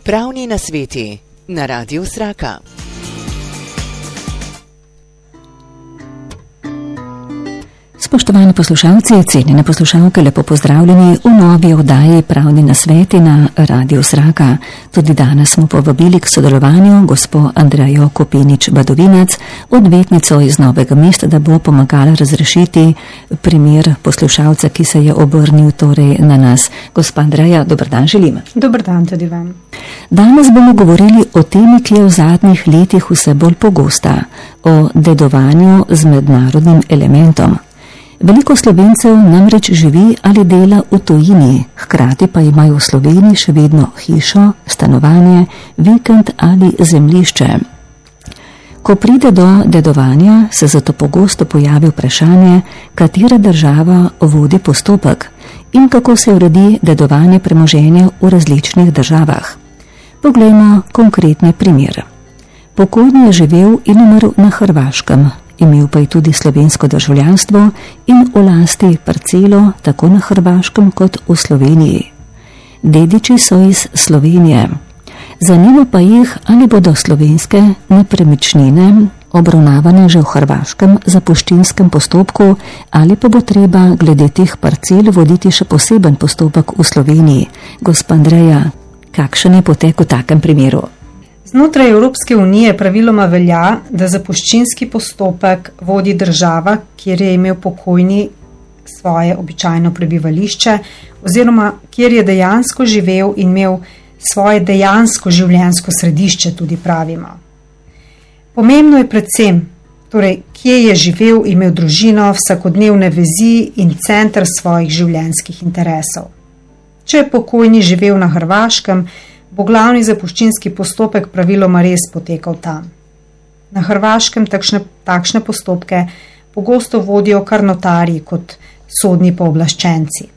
Pravni nasveti na Radiu Sraka. Spoštovani poslušalci, cenjene poslušalke, lepo pozdravljeni v novi oddaji Pravni nasveti na Radiu Sraka. Tudi danes smo povabili k sodelovanju gospo Andrejo Kopenič-Badovinac, odvetnico iz Novega mesta, da bo pomagala razrešiti primer poslušalca, ki se je obrnil torej na nas. Gospa Andreja, dober dan želim. Dober dan tudi vam. Danes bomo govorili o temi, ki je v zadnjih letih vse bolj pogosta, o dedovanju z mednarodnim elementom. Veliko Slovencev namreč živi ali dela v tujini, hkrati pa imajo v Sloveniji še vedno hišo, stanovanje, vikend ali zemljišče. Ko pride do dedovanja, se zato pogosto pojavi vprašanje, katera država vodi postopek in kako se uredi dedovanje premoženja v različnih državah. Poglejmo konkretni primer. Pokojni je živel in umrl na Hrvaškem. Imel pa je tudi slovensko državljanstvo in v lasti parcelo tako na Hrvaškem kot v Sloveniji. Dediči so iz Slovenije. Zanima pa jih, ali bodo slovenske nepremičnine obravnavane že v hrvaškem zapuščinskem postopku ali pa bo treba glede teh parcel voditi še poseben postopek v Sloveniji. Gospa Andreja, kakšen je potek v takem primeru? Znotraj Evropske unije praviloma velja, da zapuščinski postopek vodi država, kjer je imel pokojni svoje običajno prebivališče oziroma kjer je dejansko živel in imel svoje dejansko življenjsko središče, tudi pravimo. Pomembno je predvsem, torej, kje je živel, imel družino, vsakodnevne vezi in center svojih življenjskih interesov. Če je pokojni živel na Hrvaškem, bo glavni zapuščinski postopek praviloma res potekal tam. Na Hrvaškem takšne postopke pogosto vodijo kar notarji kot sodni pooblaščenci.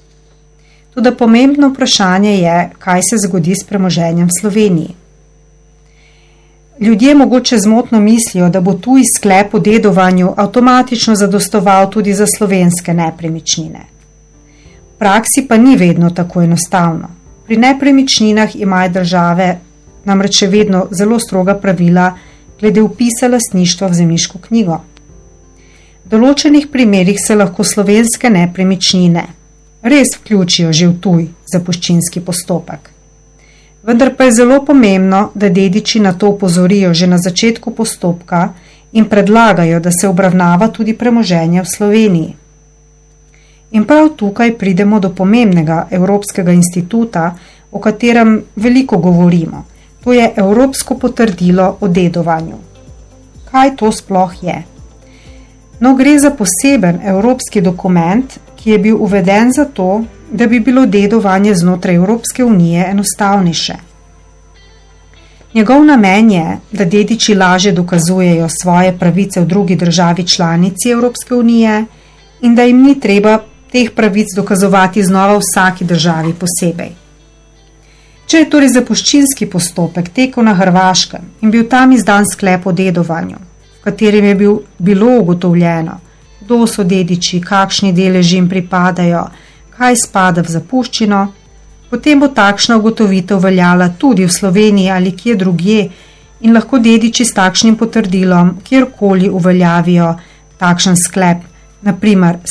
Toda pomembno vprašanje je, kaj se zgodi s premoženjem v Sloveniji. Ljudje mogoče zmotno mislijo, da bo tuj sklep o dedovanju avtomatično zadostoval tudi za slovenske nepremičnine. V praksi pa ni vedno tako enostavno. Pri nepremičninah imajo države namreč še vedno zelo stroga pravila glede vpisa lastništva v zemljiško knjigo. V določenih primerih se lahko slovenske nepremičnine res vključijo že v tuj zapuščinski postopek. Vendar pa je zelo pomembno, da dediči na to opozorijo že na začetku postopka in predlagajo, da se obravnava tudi premoženje v Sloveniji. In prav tukaj pridemo do pomembnega evropskega instituta, o katerem veliko govorimo. To je Evropsko potrdilo o dedovanju. Kaj to sploh je? No, gre za poseben evropski dokument, ki je bil uveden zato, da bi bilo dedovanje znotraj Evropske unije enostavnejše. Njegov namen je, da dediči lažje dokazujejo svoje pravice v drugi državi članici Evropske unije in da jim ni treba teh pravic dokazovati znova v vsaki državi posebej. Če je torej zapuščinski postopek tekel na Hrvaškem in bil tam izdan sklep o dedovanju, v katerem je bilo ugotovljeno, kdo so dediči, kakšni deleži jim pripadajo, kaj spada v zapuščino, potem bo takšna ugotovitev veljala tudi v Sloveniji ali kje drugje in lahko dediči s takšnim potrdilom kjerkoli uveljavijo takšen sklep, naprimer